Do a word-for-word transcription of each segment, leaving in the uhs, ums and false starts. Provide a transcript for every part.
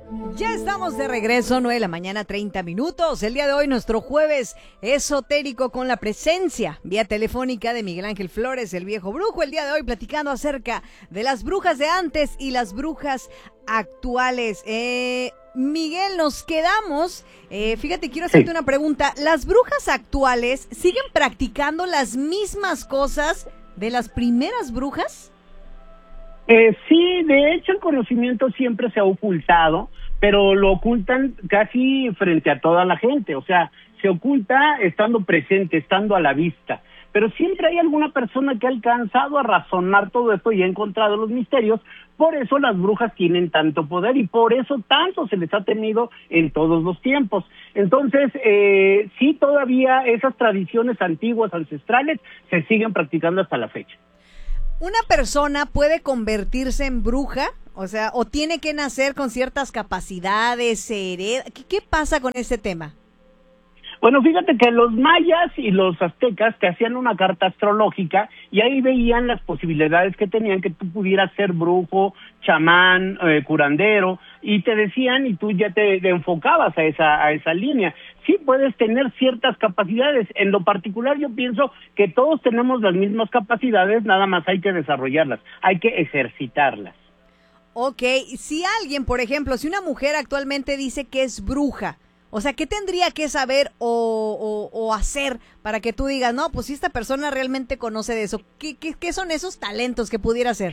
Ya estamos de regreso, nueve de la mañana, treinta minutos. El día de hoy, nuestro jueves esotérico con la presencia vía telefónica de Miguel Ángel Flores, el viejo brujo. El día de hoy platicando acerca de las brujas de antes y las brujas actuales. Eh, Miguel, nos quedamos. Eh, fíjate, quiero hacerte sí. una pregunta. ¿Las brujas actuales siguen practicando las mismas cosas de las primeras brujas? Eh, sí, de hecho el conocimiento siempre se ha ocultado, pero lo ocultan casi frente a toda la gente, o sea, se oculta estando presente, estando a la vista, pero siempre hay alguna persona que ha alcanzado a razonar todo esto y ha encontrado los misterios. Por eso las brujas tienen tanto poder y por eso tanto se les ha temido en todos los tiempos. Entonces, eh, sí, todavía esas tradiciones antiguas, ancestrales, se siguen practicando hasta la fecha. ¿Una persona puede convertirse en bruja? O sea, ¿o tiene que nacer con ciertas capacidades, se hereda? ¿Qué, qué pasa con este tema? Bueno, fíjate que los mayas y los aztecas te hacían una carta astrológica y ahí veían las posibilidades que tenían que tú pudieras ser brujo, chamán, eh, curandero, y te decían y tú ya te, te enfocabas a esa, a esa línea. Sí puedes tener ciertas capacidades. En lo particular yo pienso que todos tenemos las mismas capacidades, nada más hay que desarrollarlas, hay que ejercitarlas. Ok, si alguien, por ejemplo, si una mujer actualmente dice que es bruja, o sea, ¿qué tendría que saber o, o, o hacer para que tú digas, no, pues si esta persona realmente conoce de eso? ¿Qué, qué, qué son esos talentos que pudiera hacer?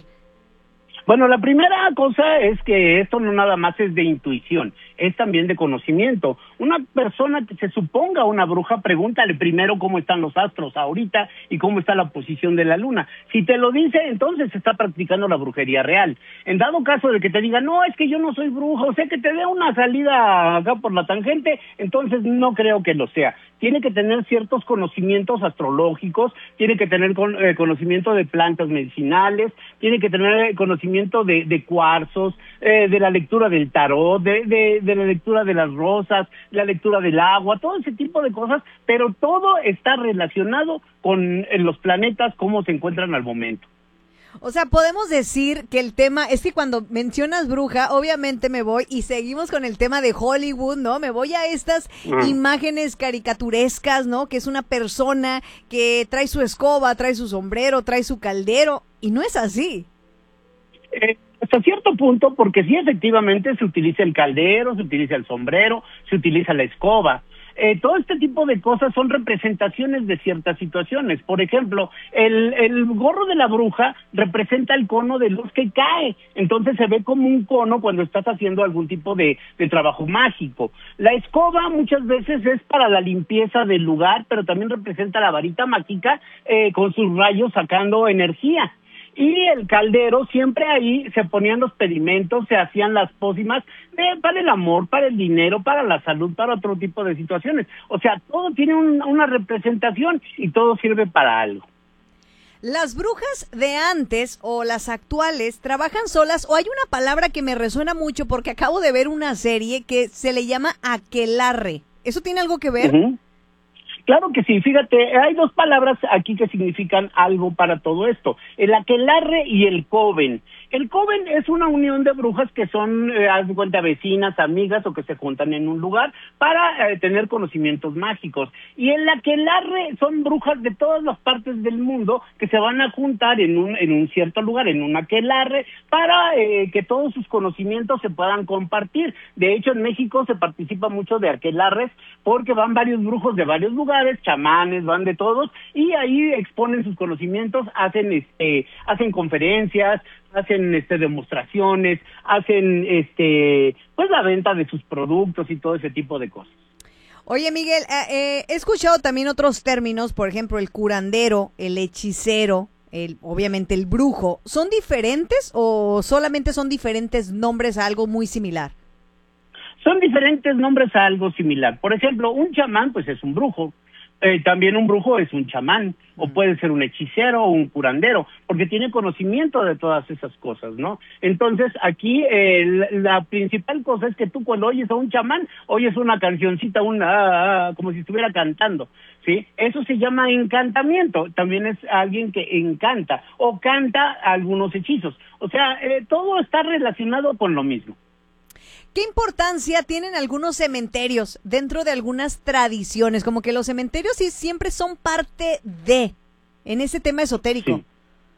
Bueno, la primera cosa es que esto no nada más es de intuición, es también de conocimiento. Una persona que se suponga una bruja, pregúntale primero cómo están los astros ahorita y cómo está la posición de la luna. Si te lo dice, entonces se está practicando la brujería real. En dado caso de que te diga, no, es que yo no soy bruja, o sea, que te dé una salida acá por la tangente, entonces no creo que lo sea. Tiene que tener ciertos conocimientos astrológicos, tiene que tener con, eh, conocimiento de plantas medicinales, tiene que tener conocimiento De, de cuarzos, eh, de la lectura del tarot, de, de, de la lectura de las rosas, la lectura del agua, todo ese tipo de cosas, pero todo está relacionado con eh, los planetas, cómo se encuentran al momento. O sea, podemos decir que el tema, es que cuando mencionas bruja, obviamente me voy y seguimos con el tema de Hollywood, ¿no? Me voy a estas mm. imágenes caricaturescas, ¿no? Que es una persona que trae su escoba, trae su sombrero, trae su caldero, y no es así. Eh, hasta cierto punto, porque sí, efectivamente se utiliza el caldero, se utiliza el sombrero, se utiliza la escoba. Eh, todo este tipo de cosas son representaciones de ciertas situaciones. Por ejemplo, el, el gorro de la bruja representa el cono de luz que cae, entonces se ve como un cono cuando estás haciendo algún tipo de, de trabajo mágico. La escoba muchas veces es para la limpieza del lugar, pero también representa la varita mágica eh, con sus rayos sacando energía. Y el caldero, siempre ahí se ponían los pedimentos, se hacían las pócimas de, para el amor, para el dinero, para la salud, para otro tipo de situaciones. O sea, todo tiene un, una representación y todo sirve para algo. ¿Las brujas de antes o las actuales trabajan solas o hay una palabra que me resuena mucho porque acabo de ver una serie que se le llama aquelarre? ¿Eso tiene algo que ver? Uh-huh. Claro que sí, fíjate, hay dos palabras aquí que significan algo para todo esto, el aquelarre y el coven. El coven es una unión de brujas que son, eh, haz de cuenta, vecinas, amigas o que se juntan en un lugar para eh, tener conocimientos mágicos. Y el aquelarre son brujas de todas las partes del mundo que se van a juntar en un en un cierto lugar, en un aquelarre, para eh, que todos sus conocimientos se puedan compartir. De hecho, en México se participa mucho de aquelarres porque van varios brujos de varios lugares, chamanes, van de todos, y ahí exponen sus conocimientos, hacen este, hacen conferencias, hacen este demostraciones, hacen este pues la venta de sus productos y todo ese tipo de cosas. Oye, Miguel, eh, eh, he escuchado también otros términos, por ejemplo, el curandero, el hechicero, el, obviamente el brujo. ¿Son diferentes o solamente son diferentes nombres a algo muy similar? Son diferentes nombres a algo similar. Por ejemplo, un chamán pues es un brujo. Eh, también un brujo es un chamán, o puede ser un hechicero o un curandero, porque tiene conocimiento de todas esas cosas, ¿no? Entonces, aquí eh, la, la principal cosa es que tú cuando oyes a un chamán, oyes una cancioncita, una, ah, ah, como si estuviera cantando, ¿sí? Eso se llama encantamiento, también es alguien que encanta, o canta algunos hechizos. O sea, eh, todo está relacionado con lo mismo. ¿Qué importancia tienen algunos cementerios dentro de algunas tradiciones? Como que los cementerios sí siempre son parte de, en ese tema esotérico. Sí.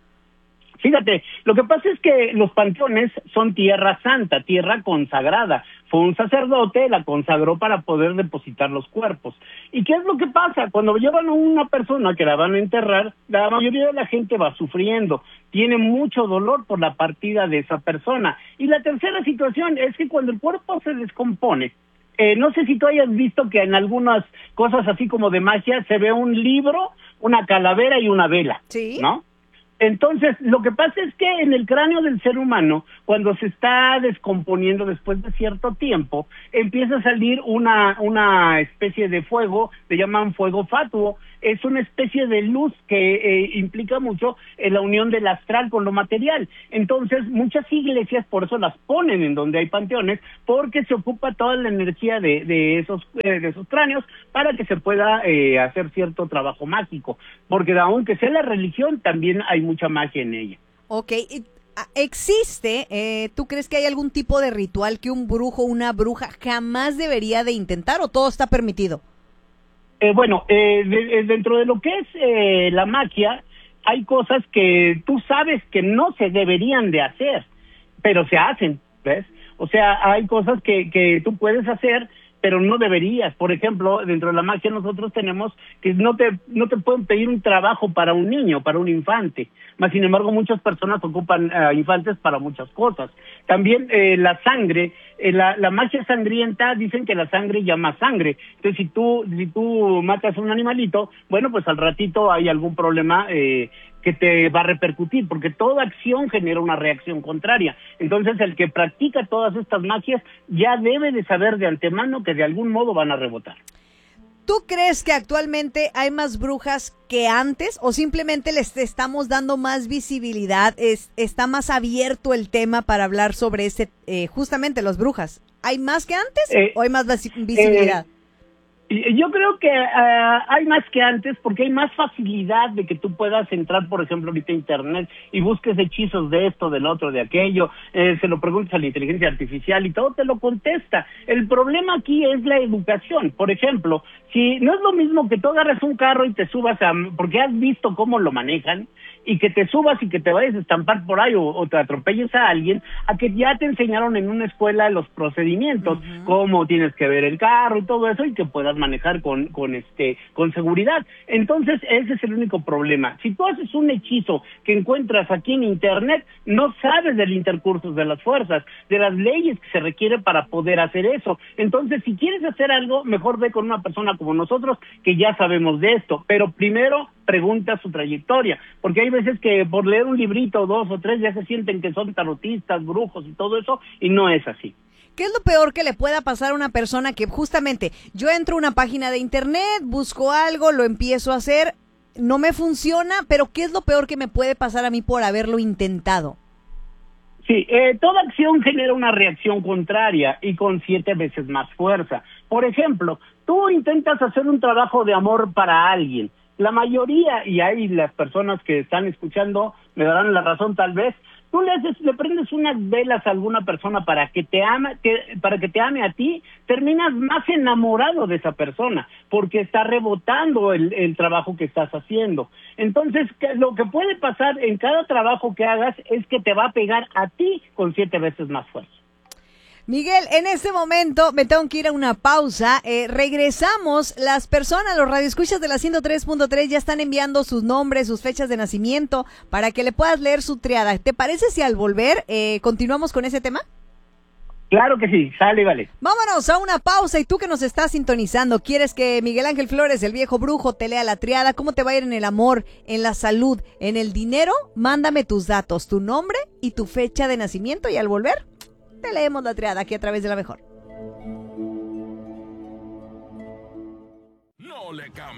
Fíjate, lo que pasa es que los panteones son tierra santa, tierra consagrada. Fue un sacerdote, la consagró para poder depositar los cuerpos. ¿Y qué es lo que pasa? Cuando llevan a una persona que la van a enterrar, la mayoría de la gente va sufriendo, tiene mucho dolor por la partida de esa persona. Y la tercera situación es que cuando el cuerpo se descompone, eh, no sé si tú hayas visto que en algunas cosas así como de magia se ve un libro, una calavera y una vela, ¿sí? ¿no? Entonces, lo que pasa es que en el cráneo del ser humano, cuando se está descomponiendo después de cierto tiempo, empieza a salir una, una especie de fuego, le llaman fuego fatuo. Es una especie de luz que eh, implica mucho en la unión del astral con lo material. Entonces, muchas iglesias por eso las ponen en donde hay panteones, porque se ocupa toda la energía de, de, esos, eh, de esos cráneos para que se pueda eh, hacer cierto trabajo mágico. Porque aunque sea la religión, también hay mucha magia en ella. Ok, ¿existe, eh, tú crees que hay algún tipo de ritual que un brujo o una bruja jamás debería de intentar o todo está permitido? Eh, bueno, eh, de, dentro de lo que es eh, la magia, hay cosas que tú sabes que no se deberían de hacer, pero se hacen, ¿ves? O sea, hay cosas que, que tú puedes hacer, pero no deberías. Por ejemplo, dentro de la magia nosotros tenemos que no te no te pueden pedir un trabajo para un niño, para un infante. Más sin embargo, muchas personas ocupan uh, infantes para muchas cosas. También eh, la sangre, eh, la, la magia sangrienta, dicen que la sangre llama sangre. Entonces, si tú si tú matas a un animalito, bueno, pues al ratito hay algún problema eh, que te va a repercutir, porque toda acción genera una reacción contraria. Entonces, el que practica todas estas magias ya debe de saber de antemano que de algún modo van a rebotar. ¿Tú crees que actualmente hay más brujas que antes o simplemente les estamos dando más visibilidad? Es, ¿Está más abierto el tema para hablar sobre ese, eh, justamente las brujas? ¿Hay más que antes eh, o hay más visibilidad? Eh, Yo creo que uh, hay más que antes porque hay más facilidad de que tú puedas entrar, por ejemplo, ahorita a internet y busques hechizos de esto, del otro, de aquello, eh, se lo preguntas a la inteligencia artificial y todo te lo contesta. El problema aquí es la educación. Por ejemplo, si no es lo mismo que tú agarres un carro y te subas a, porque has visto cómo lo manejan, y que te subas y que te vayas a estampar por ahí o, o te atropelles a alguien, a que ya te enseñaron en una escuela los procedimientos, uh-huh. cómo tienes que ver el carro y todo eso, y que puedas manejar con, con este, con seguridad. Entonces, ese es el único problema. Si tú haces un hechizo que encuentras aquí en internet, no sabes del intercurso de las fuerzas, de las leyes que se requiere para poder hacer eso. Entonces, si quieres hacer algo, mejor ve con una persona como nosotros, que ya sabemos de esto, pero primero pregunta su trayectoria, porque hay veces que por leer un librito o dos o tres ya se sienten que son tarotistas, brujos y todo eso, y no es así. ¿Qué es lo peor que le pueda pasar a una persona que justamente yo entro a una página de internet, busco algo, lo empiezo a hacer, no me funciona, pero qué es lo peor que me puede pasar a mí por haberlo intentado? Sí, eh, toda acción genera una reacción contraria y con siete veces más fuerza. Por ejemplo, tú intentas hacer un trabajo de amor para alguien. La mayoría, y hay las personas que están escuchando, me darán la razón tal vez, tú le, haces, le prendes unas velas a alguna persona para que te ame, que, para que te ame a ti, terminas más enamorado de esa persona, porque está rebotando el, el trabajo que estás haciendo. Entonces, que, lo que puede pasar en cada trabajo que hagas es que te va a pegar a ti con siete veces más fuerza. Miguel, en este momento me tengo que ir a una pausa. Eh, regresamos. Las personas, los radioescuchas de la ciento tres punto tres ya están enviando sus nombres, sus fechas de nacimiento para que le puedas leer su triada. ¿Te parece si al volver eh, continuamos con ese tema? Claro que sí, sale, vale. Vámonos a una pausa y tú que nos estás sintonizando, ¿quieres que Miguel Ángel Flores, el viejo brujo, te lea la triada? ¿Cómo te va a ir en el amor, en la salud, en el dinero? Mándame tus datos, tu nombre y tu fecha de nacimiento y al volver te leemos la triada aquí a través de La Mejor. No le cambies.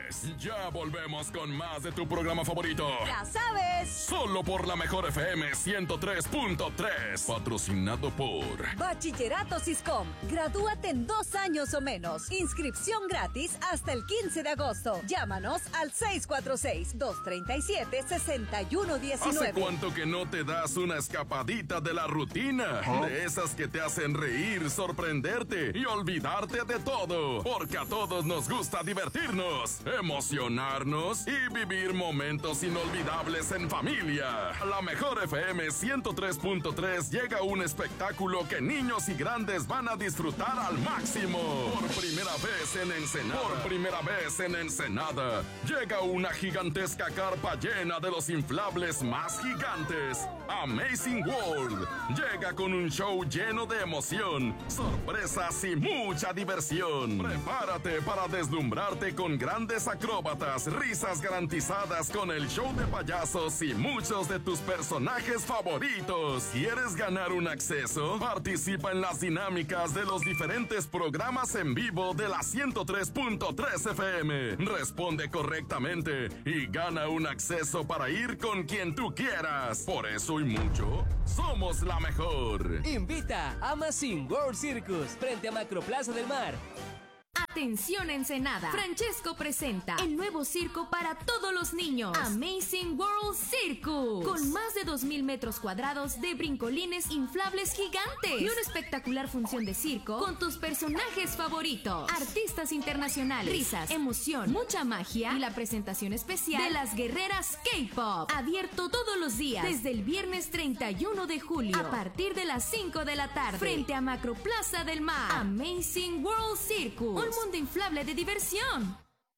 tardes. Ya volvemos con más de tu programa favorito. Ya sabes. Solo por la Mejor F M ciento tres punto tres. Patrocinado por Bachillerato Siscom. Gradúate en dos años o menos. Inscripción gratis hasta el quince de agosto. Llámanos al seis cuatro seis, dos tres siete, seis uno uno nueve. ¿Hace cuánto que no te das una escapadita de la rutina? ¿Ah? De esas que te hacen reír, sorprenderte y olvidarte de todo. Porque a todos nos gusta divertirnos, emocionarnos y vivir momentos inolvidables en familia. A la Mejor F M ciento tres punto tres llega un espectáculo que niños y grandes van a disfrutar al máximo. Por primera vez en Ensenada. Por primera vez en Ensenada. Llega una gigantesca carpa llena de los inflables más gigantes. Amazing World. Llega con un show lleno de emoción, sorpresas y mucha diversión. Prepárate para deslumbrarte con grandes acróbatas, risas garantizadas con el show de payasos y muchos de tus personajes favoritos. ¿Quieres ganar un acceso? Participa en las dinámicas de los diferentes programas en vivo de la ciento tres punto tres F M. Responde correctamente y gana un acceso para ir con quien tú quieras. Por eso y mucho, somos la mejor. Invita a Amazing World Circus frente a Macroplaza del Mar. Atención Ensenada, Francesco presenta el nuevo circo para todos los niños, Amazing World Circus, con más de dos mil metros cuadrados de brincolines inflables gigantes y una espectacular función de circo con tus personajes favoritos, artistas internacionales, risas, emoción, mucha magia y la presentación especial de las guerreras K-pop, abierto todos los días desde el viernes treinta y uno de julio a partir de las cinco de la tarde frente a Macroplaza del Mar. Amazing World Circus, un mundo inflable de diversión.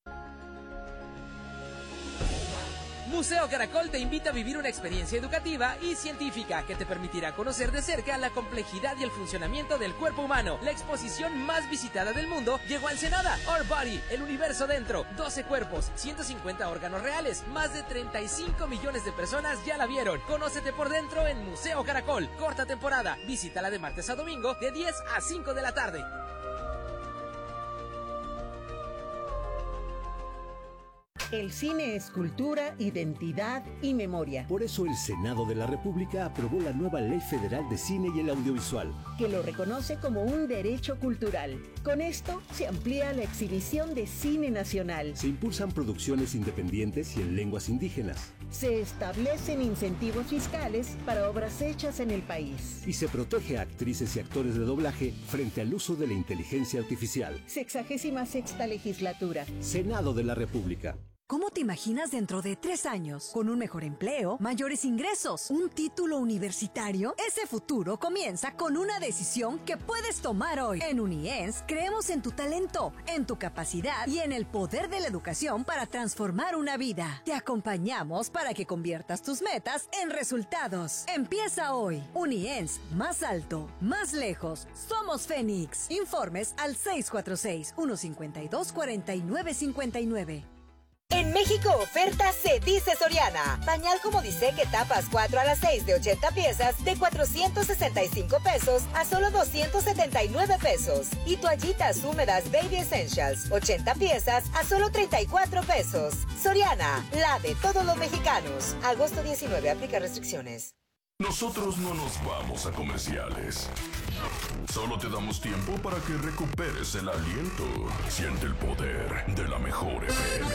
Museo Caracol te invita a vivir una experiencia educativa y científica que te permitirá conocer de cerca la complejidad y el funcionamiento del cuerpo humano. La exposición más visitada del mundo llegó a Ensenada. Our Body, el universo dentro. doce cuerpos, ciento cincuenta órganos reales. Más de treinta y cinco millones de personas ya la vieron. Conócete por dentro en Museo Caracol. Corta temporada. Visítala de martes a domingo de diez a cinco de la tarde. El cine es cultura, identidad y memoria. Por eso el Senado de la República aprobó la nueva Ley Federal de Cine y el Audiovisual, que lo reconoce como un derecho cultural. Con esto se amplía la exhibición de cine nacional. Se impulsan producciones independientes y en lenguas indígenas. Se establecen incentivos fiscales para obras hechas en el país. Y se protege a actrices y actores de doblaje frente al uso de la inteligencia artificial. Sexagésima sexta legislatura. Senado de la República. ¿Cómo te imaginas dentro de tres años? ¿Con un mejor empleo, mayores ingresos, un título universitario? Ese futuro comienza con una decisión que puedes tomar hoy. En UNIENS creemos en tu talento, en tu capacidad y en el poder de la educación para transformar una vida. Te acompañamos para que conviertas tus metas en resultados. Empieza hoy. UNIENS, más alto, más lejos. Somos Fénix. Informes al seis cuatro seis, uno cinco dos, cuatro nueve cinco nueve. En México oferta se dice Soriana. Pañal como dice que tapas cuatro a las seis de ochenta piezas de cuatrocientos sesenta y cinco pesos a solo doscientos setenta y nueve pesos. Y toallitas húmedas Baby Essentials, ochenta piezas a solo treinta y cuatro pesos. Soriana, la de todos los mexicanos. Agosto diecinueve, aplica restricciones. Nosotros no nos vamos a comerciales. Solo te damos tiempo para que recuperes el aliento. Siente el poder de la Mejor F M.